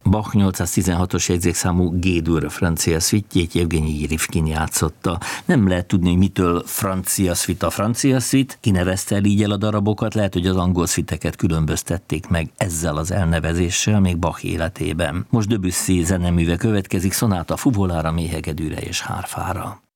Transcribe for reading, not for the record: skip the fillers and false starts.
Bach 816-os jegyzékszámú G-dur francia szvitjét Jevgenyi Rifkin játszotta. Nem lehet tudni, hogy mitől francia szvit, kinevezte el így el a darabokat, lehet, hogy az angol szviteket különböztették meg ezzel az elnevezéssel még Bach életében. Most Debussy zeneműve következik, szonáta fuvolára, méhegedűre és hárfára.